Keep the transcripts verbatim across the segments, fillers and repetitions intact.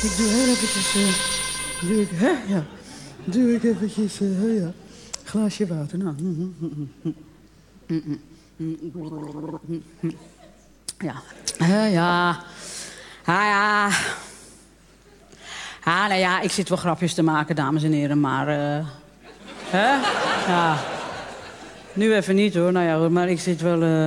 Ik doe heel eventjes... Uh, doe ik, hè? Ja. Doe ik eventjes... Uh, ja. Glaasje water. Nou. Ja. Uh, ja. Ah, ja. Ah, nou ja, ik zit wel grapjes te maken, dames en heren, maar... Uh, hè? Ja. Nu even niet, hoor. Nou ja, maar ik zit wel... Uh...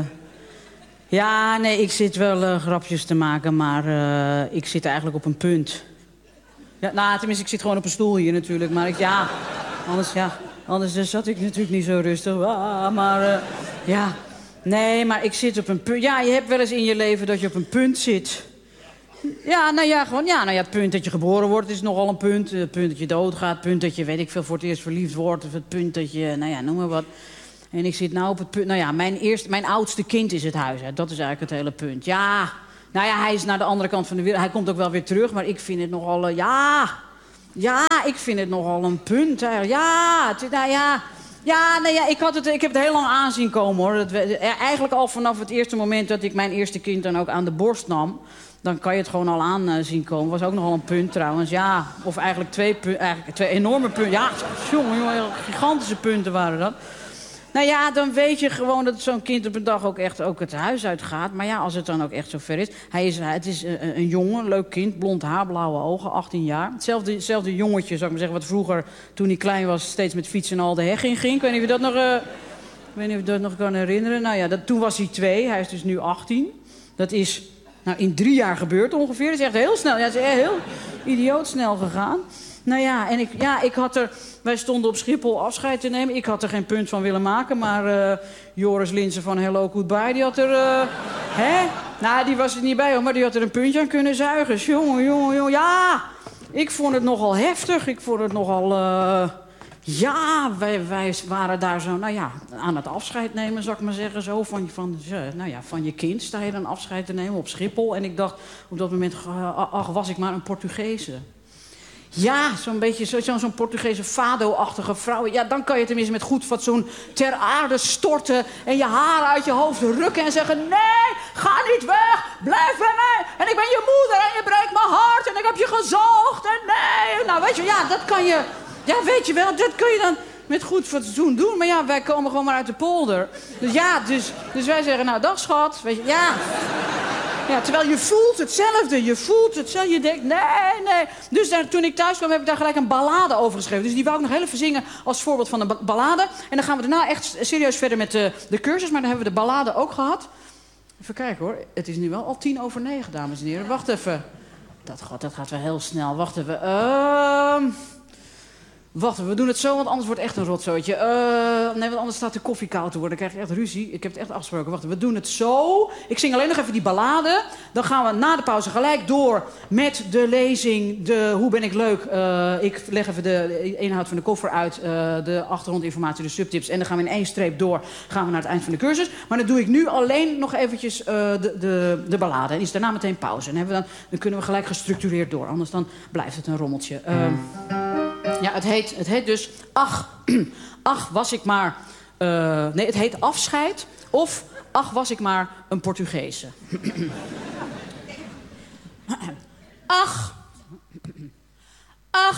Ja, nee, ik zit wel uh, grapjes te maken, maar uh, ik zit eigenlijk op een punt. Ja, nou, tenminste, ik zit gewoon op een stoel hier natuurlijk, maar ik... Ja, anders, ja... Anders uh, zat ik natuurlijk niet zo rustig. Ah, maar, uh, ja... Nee, maar ik zit op een punt... Ja, je hebt wel eens in je leven dat je op een punt zit... Ja, nou ja, gewoon, ja, nou ja, het punt dat je geboren wordt is nogal een punt. Het punt dat je doodgaat, het punt dat je, weet ik veel, voor het eerst verliefd wordt. Of het punt dat je, nou ja, noem maar wat. En ik zit nou op het punt, nou ja, mijn, eerste, mijn oudste kind is het huis uit. Dat is eigenlijk het hele punt. Ja, nou ja, hij is naar de andere kant van de wereld. Hij komt ook wel weer terug, maar ik vind het nogal, uh, ja... Ja, ik vind het nogal een punt. Eigenlijk. Ja, het, nou ja... Ja, nou ja, ik, had het, ik heb het heel lang aanzien komen, hoor. Dat, eigenlijk al vanaf het eerste moment dat ik mijn eerste kind dan ook aan de borst nam... Dan kan je het gewoon al aan uh, zien komen. Was ook nogal een punt trouwens. Ja, of eigenlijk twee, pu- eigenlijk twee enorme punten. Ja, jongen, jongen, gigantische punten waren dat. Nou ja, dan weet je gewoon dat zo'n kind op een dag ook echt ook het huis uitgaat. Maar ja, als het dan ook echt zover is. Hij is het is een, een jongen, leuk kind, blond haar, blauwe ogen, achttien jaar. Hetzelfde, hetzelfde jongetje, zou ik maar zeggen, wat vroeger, toen hij klein was, steeds met fietsen al de heg in ging. Ik weet niet of je dat nog, uh, ik weet niet of je dat nog kan herinneren. Nou ja, dat, toen was hij twee, hij is dus nu achttien. Dat is... Nou, in drie jaar gebeurd ongeveer. Dat is echt heel snel. Ja, het is echt heel idioot snel gegaan. Nou ja, en ik, ja, ik had er... Wij stonden op Schiphol afscheid te nemen. Ik had er geen punt van willen maken. Maar uh, Joris Linsen van Hello Goodbye, die had er... Uh, hè? Nou, die was er niet bij, hoor. Maar die had er een puntje aan kunnen zuigen. Jongen, jongen, jongen. Ja, ik vond het nogal heftig. Ik vond het nogal... Uh, Ja, wij, wij waren daar zo, nou ja, aan het afscheid nemen, zou ik maar zeggen. Zo van, van, nou ja, van je kind sta je dan afscheid te nemen op Schiphol. En ik dacht op dat moment, ach, was ik maar een Portugese. Ja, zo'n beetje zo, zo'n Portugese fado-achtige vrouw. Ja, dan kan je tenminste met goed fatsoen ter aarde storten... en je haren uit je hoofd rukken en zeggen... Nee, ga niet weg, blijf bij mij. En ik ben je moeder en je breekt mijn hart en ik heb je gezoogd. En nee, nou weet je, ja, dat kan je... Ja, weet je wel, dat kun je dan met goed fatsoen doen. Maar ja, wij komen gewoon maar uit de polder. Dus ja, dus, dus wij zeggen, nou, dag schat. Weet je, ja. Ja, terwijl je voelt hetzelfde. Je voelt hetzelfde. Je denkt, nee, nee. Dus daar, toen ik thuis kwam, heb ik daar gelijk een ballade over geschreven. Dus die wou ik nog heel even zingen als voorbeeld van een ba- ballade. En dan gaan we daarna echt serieus verder met de, de cursus. Maar dan hebben we de ballade ook gehad. Even kijken, hoor. Het is nu wel al tien over negen, dames en heren. Wacht even. Dat gaat, dat gaat wel heel snel. Wacht even. Ehm... Uh... Wacht, we doen het zo, want anders wordt het echt een rotzooitje. Uh, nee, want anders staat de koffie koud te worden. Dan krijg je echt ruzie. Ik heb het echt afgesproken. Wacht, we doen het zo. Ik zing alleen nog even die ballade. Dan gaan we na de pauze gelijk door met de lezing. De Hoe ben ik leuk? Uh, ik leg even de inhoud van de koffer uit. Uh, de achtergrondinformatie, de subtips. En dan gaan we in één streep door. Gaan we naar het eind van de cursus. Maar dan doe ik nu alleen nog eventjes uh, de, de, de ballade. En is daarna meteen pauze. En hebben we dan, dan kunnen we gelijk gestructureerd door. Anders dan blijft het een rommeltje. Uh, Ja, het heet, het heet dus... Ach, ach, was ik maar... Uh, nee, het heet Afscheid. Of Ach, was ik maar een Portugese. Ach...